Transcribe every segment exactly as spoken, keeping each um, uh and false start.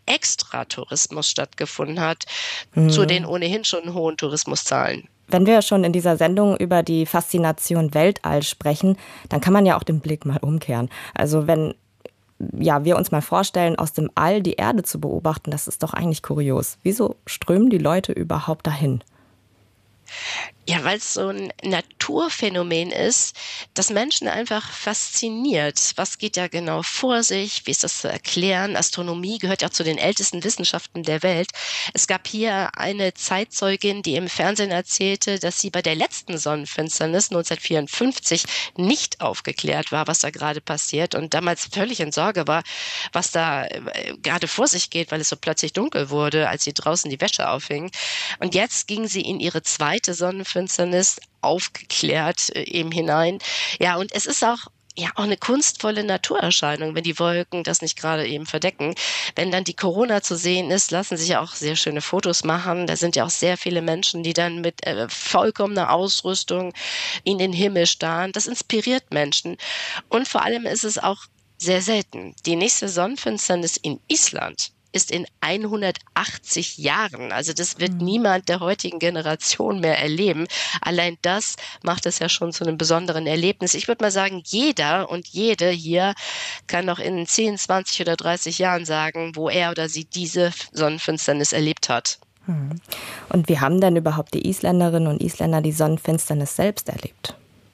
Extratourismus stattgefunden hat, Mhm. zu den ohnehin schon hohen Tourismuszahlen. Wenn wir schon in dieser Sendung über die Faszination Weltall sprechen, dann kann man ja auch den Blick mal umkehren. Also wenn ja, wir uns mal vorstellen, aus dem All die Erde zu beobachten, das ist doch eigentlich kurios. Wieso strömen die Leute überhaupt dahin? Ja, weil es so ein Naturphänomen ist, das Menschen einfach fasziniert. Was geht da genau vor sich? Wie ist das zu erklären? Astronomie gehört ja zu den ältesten Wissenschaften der Welt. Es gab hier eine Zeitzeugin, die im Fernsehen erzählte, dass sie bei der letzten Sonnenfinsternis neunzehnhundertvierundfünfzig nicht aufgeklärt war, was da gerade passiert und damals völlig in Sorge war, was da äh, gerade vor sich geht, weil es so plötzlich dunkel wurde, als sie draußen die Wäsche aufhing. Und jetzt ging sie in ihre zweite Sonnenfinsternis aufgeklärt äh, eben hinein. Ja, und es ist auch ja auch eine kunstvolle Naturerscheinung, wenn die Wolken das nicht gerade eben verdecken. Wenn dann die Corona zu sehen ist, lassen sich ja auch sehr schöne Fotos machen. Da sind ja auch sehr viele Menschen, die dann mit äh, vollkommener Ausrüstung in den Himmel starren. Das inspiriert Menschen. Und vor allem ist es auch sehr selten. Die nächste Sonnenfinsternis in Island ist in hundertachtzig Jahren. Also das wird niemand der heutigen Generation mehr erleben. Allein das macht es ja schon zu einem besonderen Erlebnis. Ich würde mal sagen, jeder und jede hier kann noch in zehn, zwanzig oder dreißig Jahren sagen, wo er oder sie diese Sonnenfinsternis erlebt hat. Hm. Und wie haben denn überhaupt die Isländerinnen und Isländer die Sonnenfinsternis selbst erlebt?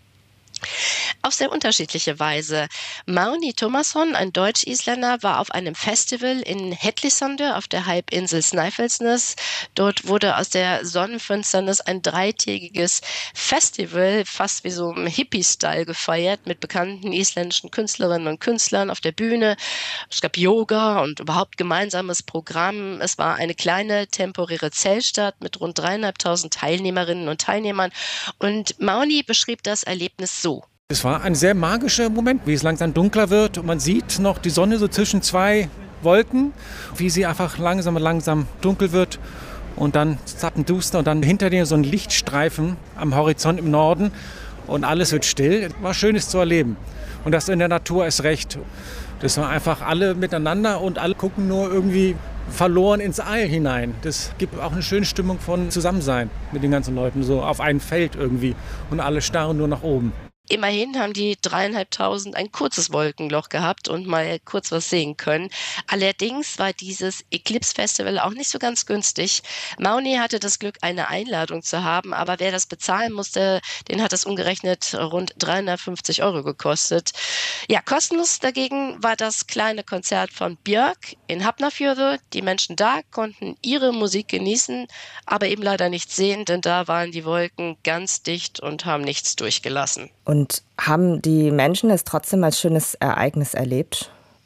Auf sehr unterschiedliche Weise. Máni Tómasson, ein Deutsch-Isländer, war auf einem Festival in Hellissandur auf der Halbinsel Snæfellsnes. Dort wurde aus der Sonnenfinsternis ein dreitägiges Festival, fast wie so im Hippie-Style gefeiert, mit bekannten isländischen Künstlerinnen und Künstlern auf der Bühne. Es gab Yoga und überhaupt gemeinsames Programm. Es war eine kleine temporäre Zeltstadt mit rund dreieinhalbtausend Teilnehmerinnen und Teilnehmern. Und Máni beschrieb das Erlebnis so. Es war ein sehr magischer Moment, wie es langsam dunkler wird und man sieht noch die Sonne so zwischen zwei Wolken, wie sie einfach langsam und langsam dunkel wird und dann zappenduster und dann hinter dir so ein Lichtstreifen am Horizont im Norden und alles wird still. War schön, es zu erleben. Und das in der Natur ist recht. Das war einfach alle miteinander und alle gucken nur irgendwie verloren ins All hinein. Das gibt auch eine schöne Stimmung von Zusammensein mit den ganzen Leuten, so auf ein Feld irgendwie und alle starren nur nach oben. Immerhin haben die dreieinhalbtausend ein kurzes Wolkenloch gehabt und mal kurz was sehen können. Allerdings war dieses Eclipse Festival auch nicht so ganz günstig. Máni hatte das Glück, eine Einladung zu haben, aber wer das bezahlen musste, den hat das umgerechnet rund dreihundertfünfzig Euro gekostet. Ja, kostenlos dagegen war das kleine Konzert von Björk in Hafnarfjörður. Die Menschen da konnten ihre Musik genießen, aber eben leider nichts sehen, denn da waren die Wolken ganz dicht und haben nichts durchgelassen. Und haben die Menschen es trotzdem als schönes Ereignis erlebt?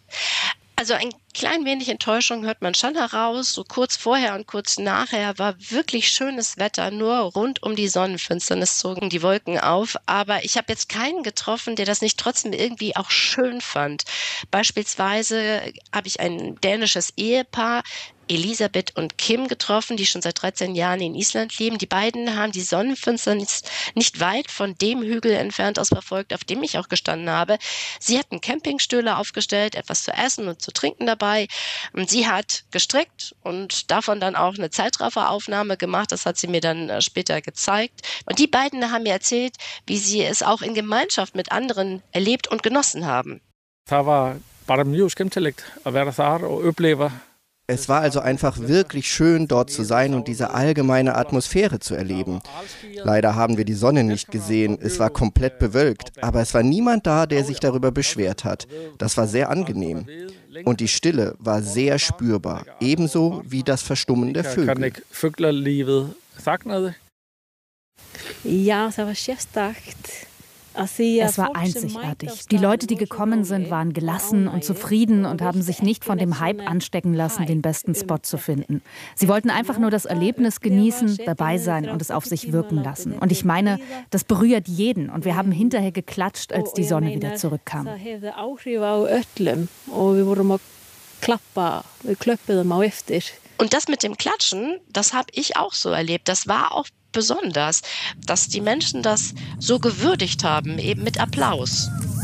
Also ein klein wenig Enttäuschung hört man schon heraus. So kurz vorher und kurz nachher war wirklich schönes Wetter. Nur rund um die Sonnenfinsternis zogen die Wolken auf. Aber ich habe jetzt keinen getroffen, der das nicht trotzdem irgendwie auch schön fand. Beispielsweise habe ich ein dänisches Ehepaar, Elisabeth und Kim, getroffen, die schon seit dreizehn Jahren in Island leben. Die beiden haben die Sonnenfinsternis nicht weit von dem Hügel entfernt aus verfolgt, auf dem ich auch gestanden habe. Sie hatten Campingstühle aufgestellt, etwas zu essen und zu trinken dabei. Und sie hat gestrickt und davon dann auch eine Zeitrafferaufnahme gemacht. Das hat sie mir dann später gezeigt. Und die beiden haben mir erzählt, wie sie es auch in Gemeinschaft mit anderen erlebt und genossen haben. Das war bara mjög skemmtilegt að vera þar og upplifa. Es war also einfach wirklich schön, dort zu sein und diese allgemeine Atmosphäre zu erleben. Leider haben wir die Sonne nicht gesehen, es war komplett bewölkt, aber es war niemand da, der sich darüber beschwert hat. Das war sehr angenehm. Und die Stille war sehr spürbar, ebenso wie das Verstummen der Vögel. Ja, das war sérstakt. Es war einzigartig. Die Leute, die gekommen sind, waren gelassen und zufrieden und haben sich nicht von dem Hype anstecken lassen, den besten Spot zu finden. Sie wollten einfach nur das Erlebnis genießen, dabei sein und es auf sich wirken lassen. Und ich meine, das berührt jeden. Und wir haben hinterher geklatscht, als die Sonne wieder zurückkam. Und das mit dem Klatschen, das habe ich auch so erlebt. Das war auch besonders, dass die Menschen das so gewürdigt haben, eben mit Applaus.